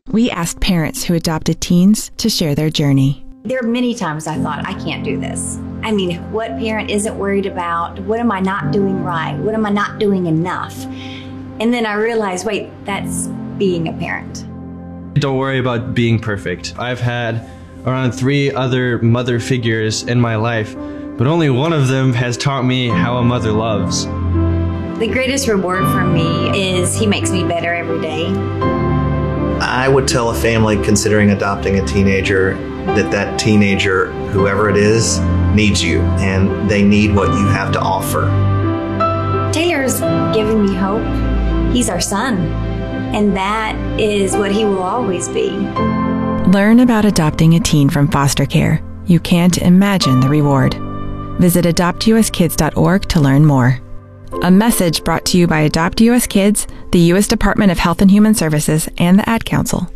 We asked parents who adopted teens to share their journey. There are many times I thought, I can't do this. I mean, what parent isn't worried about? What am I not doing right? What am I not doing enough? And then I realized, wait, that's being a parent. Don't worry about being perfect. I've had around 3 other mother figures in my life, but only one of them has taught me how a mother loves. The greatest reward for me is he makes me better every day. I would tell a family considering adopting a teenager that teenager, whoever it is, needs you, and they need what you have to offer. Taylor's given me hope. He's our son, and that is what he will always be. Learn about adopting a teen from foster care. You can't imagine the reward. Visit adoptuskids.org to learn more. A message brought to you by Adopt US Kids, the U.S. Department of Health and Human Services, and the Ad Council.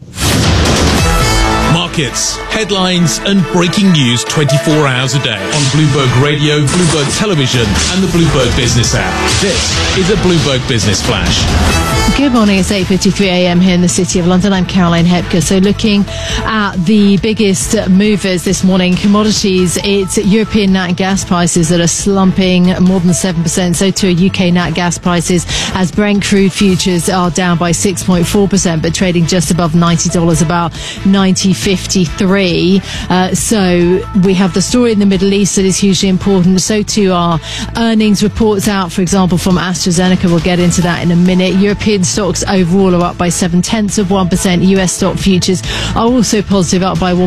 Markets, headlines and breaking news 24 hours a day on Bloomberg Radio, Bloomberg Television and the Bloomberg Business app. This is a Bloomberg Business Flash. Good morning, it's 8:53 a.m. here in the City of London. I'm Caroline Hepker. So looking at the biggest movers this morning, commodities, it's European nat gas prices that are slumping more than 7%. So too are UK nat gas prices as Brent crude futures are down by 6.4%, but trading just above $90, about $90.53. So we have the story in the Middle East that is hugely important. So too are earnings reports out, for example, from AstraZeneca. We'll get into that in a minute. European stocks overall are up by 0.7%. US stock futures are also positive, up by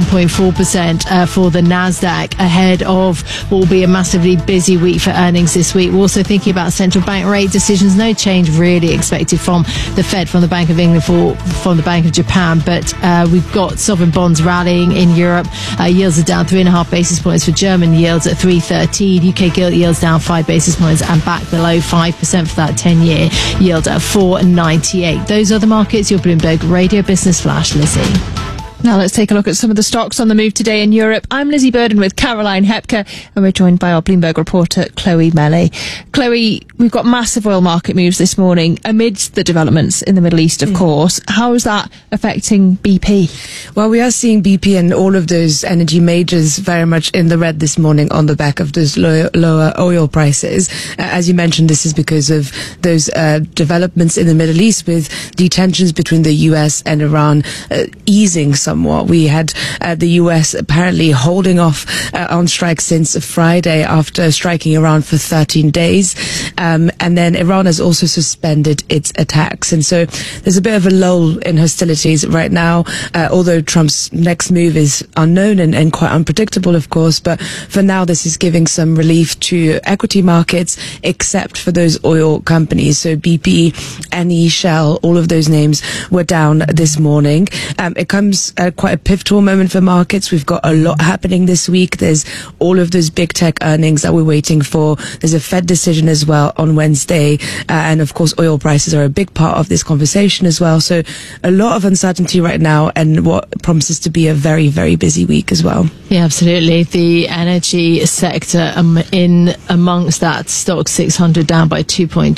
1.4% for the Nasdaq, ahead of what will be a massively busy week for earnings this week. We're also thinking about central bank rate decisions. No change really expected from the Fed, from the Bank of England, from the Bank of Japan, but we've got sovereign bonds rallying in Europe. Yields are down 3.5 basis points for German yields at 3.13. UK gilt yields down 5 basis points and back below 5% for that 10-year yield at 4.98. Those are the markets. Your Bloomberg Radio Business Flash, Lizzie. Now let's take a look at some of the stocks on the move today in Europe. I'm Lizzie Burden with Caroline Hepker, and we're joined by our Bloomberg reporter, Chloe Melley. Chloe, we've got massive oil market moves this morning amidst the developments in the Middle East, of course. How is that affecting BP? Well, we are seeing BP and all of those energy majors very much in the red this morning on the back of those lower oil prices. As you mentioned, this is because of those developments in the Middle East, with the tensions between the US and Iran easing somewhat. We had the US apparently holding off on strike since Friday after striking Iran for 13 days. And then Iran has also suspended its attacks. And so there's a bit of a lull in hostilities right now, although Trump's next move is unknown and quite unpredictable, of course. But for now, this is giving some relief to equity markets, except for those oil companies. So BP, Eni, Shell, all of those names were down this morning. It comes quite a pivotal moment for markets. We've got a lot happening this week. There's all of those big tech earnings that we're waiting for. There's a Fed decision as well on Wednesday. And of course, oil prices are a big part of this conversation as well. So a lot of uncertainty right now, and what promises to be a very, very busy week as well. Yeah, absolutely. The energy sector in amongst that, stock 600 down by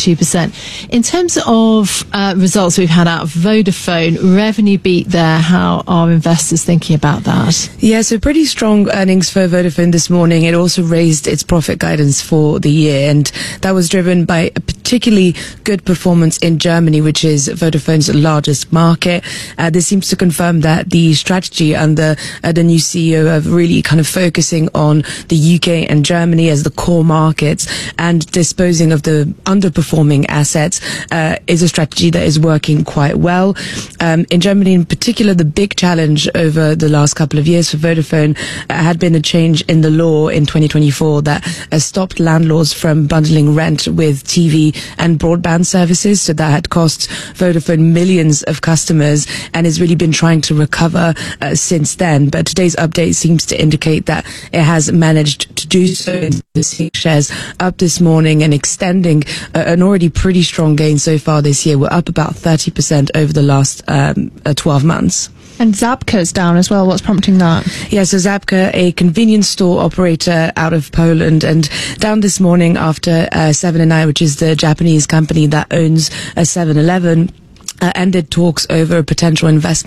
2.2%. In terms of results we've had out of Vodafone, revenue beat there. How are investors thinking about that? Yeah, so pretty strong earnings for Vodafone this morning. It also raised its profit guidance for the year, and that was driven by a particularly good performance in Germany, which is Vodafone's largest market. This seems to confirm that the strategy under the new CEO of really kind of focusing on the UK and Germany as the core markets and disposing of the underperforming assets is a strategy that is working quite well. In Germany in particular, the big challenge over the last couple of years for Vodafone had been a change in the law in 2024 that stopped landlords from bundling rent with TV and broadband services. So that had cost Vodafone millions of customers and has really been trying to recover since then. But today's update seems to indicate that it has managed to do so. The shares up this morning and extending an already pretty strong gain so far this year. We're up about 30% over the last 12 months. And Żabka's down as well. What's prompting that? Yeah, so Żabka, a convenience store operator out of Poland, and down this morning after 7&I, which is the Japanese company that owns 7-Eleven, ended talks over a potential investment